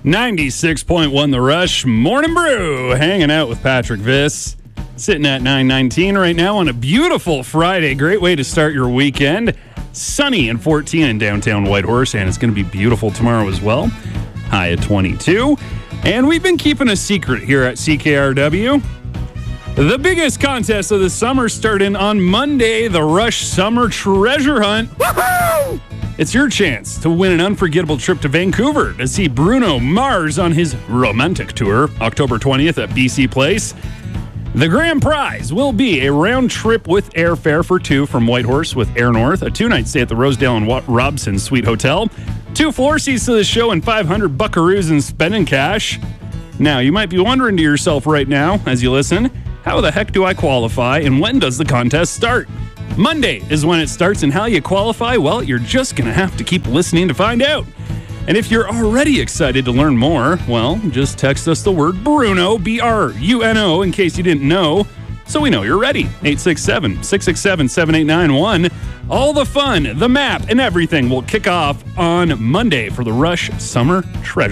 96.1 The Rush, Morning Brew, hanging out with Patrick Viss. Sitting at 9:19 right now on a beautiful Friday. Great way to start your weekend. Sunny and 14 in downtown Whitehorse, and it's going to be beautiful tomorrow as well. High at 22. And we've been keeping a secret here at CKRW. The biggest contest of the summer starting on Monday, the Rush Summer Treasure Hunt. Woohoo! It's your chance to win an unforgettable trip to Vancouver to see Bruno Mars on his romantic tour, October 20th at BC Place. The grand prize will be a round trip with airfare for two from Whitehorse with Air North, a two-night stay at the Rosedale and Robson Suite Hotel, 2 floor seats to the show, and 500 buckaroos in spending cash. Now, you might be wondering to yourself right now as you listen, how the heck do I qualify and when does the contest start? Monday is when it starts, and how you qualify, well, you're just going to have to keep listening to find out. And if you're already excited to learn more, well, just text us the word Bruno, B-R-U-N-O, in case you didn't know, so we know you're ready. 867-667-7891. All the fun, the map, and everything will kick off on Monday for the Rush Summer Treasure.